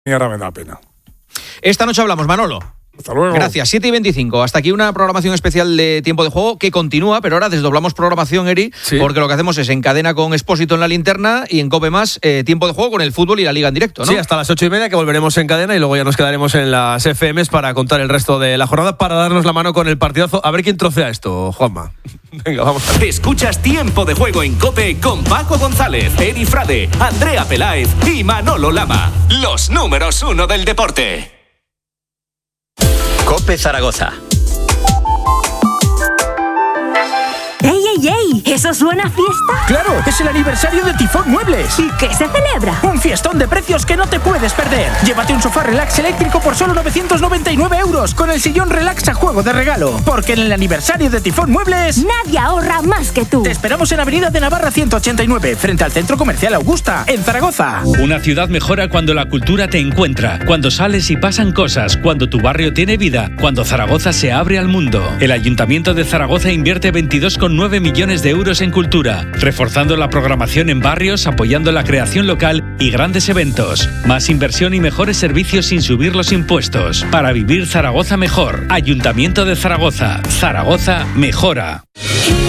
Y ahora me da pena. Esta noche hablamos, Manolo. Hasta luego. Gracias, 7:25. Hasta aquí una programación especial de Tiempo de Juego que continúa, pero ahora desdoblamos programación, Eri, Sí. porque lo que hacemos es en cadena con Expósito en la linterna y en COPE Más Tiempo de Juego con el fútbol y la Liga en directo, ¿no? Sí, hasta las 8:30 que volveremos en cadena y luego ya nos quedaremos en las FMs para contar el resto de la jornada, para darnos la mano con el partidazo. A ver quién trocea esto, Juanma. Venga, vamos a ver. Escuchas Tiempo de Juego en COPE con Paco González, Eri Frade, Andrea Peláez y Manolo Lama. Los números 1 del deporte. COPE Zaragoza. ¡Ey, ey, ey! ¿Eso suena a fiesta? ¡Claro! ¡Es el aniversario de Tifón Muebles! ¿Y qué se celebra? Un fiestón de precios que no te puedes perder. Llévate un sofá relax eléctrico por solo 999 € con el sillón relax a juego de regalo. Porque en el aniversario de Tifón Muebles... Nadie ahorra más que tú. Te esperamos en Avenida de Navarra 189, frente al Centro Comercial Augusta, en Zaragoza. Una ciudad mejora cuando la cultura te encuentra, cuando sales y pasan cosas, cuando tu barrio tiene vida, cuando Zaragoza se abre al mundo. El Ayuntamiento de Zaragoza invierte 22,9 millones de euros en cultura, reforzando la programación en barrios, apoyando la creación local y grandes eventos. Más inversión y mejores servicios sin subir los impuestos. Para vivir Zaragoza mejor. Ayuntamiento de Zaragoza. Zaragoza mejora.